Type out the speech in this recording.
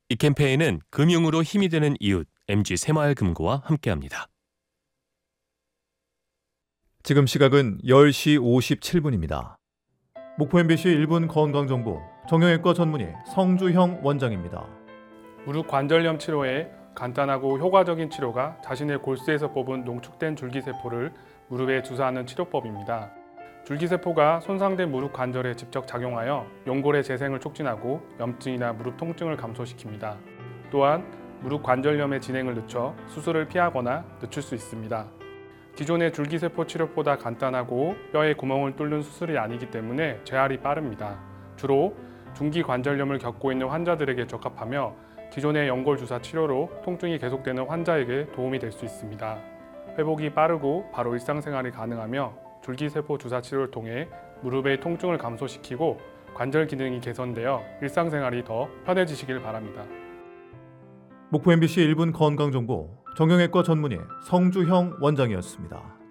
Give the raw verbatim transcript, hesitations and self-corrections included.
이 캠페인은 금융으로 힘이 되는 이웃 엠지 새마을금고와 함께합니다. 지금 시각은 열 시 오십칠 분입니다. 목포 엠비씨 일 분 건강정보 정형외과 전문의 성주형 원장입니다. 무릎 관절염 치료에 간단하고 효과적인 치료가 자신의 골수에서 뽑은 농축된 줄기세포를 무릎에 주사하는 치료법입니다. 줄기세포가 손상된 무릎 관절에 직접 작용하여 연골의 재생을 촉진하고 염증이나 무릎 통증을 감소시킵니다. 또한 무릎 관절염의 진행을 늦춰 수술을 피하거나 늦출 수 있습니다. 기존의 줄기세포 치료보다 간단하고 뼈에 구멍을 뚫는 수술이 아니기 때문에 재활이 빠릅니다. 주로 중기 관절염을 겪고 있는 환자들에게 적합하며 기존의 연골 주사 치료로 통증이 계속되는 환자에게 도움이 될 수 있습니다. 회복이 빠르고 바로 일상생활이 가능하며 줄기세포 주사 치료를 통해 무릎의 통증을 감소시키고 관절 기능이 개선되어 일상생활이 더 편해지시길 바랍니다. 목포 엠비씨 일 분 건강정보 정형외과 전문의 성주형 원장이었습니다.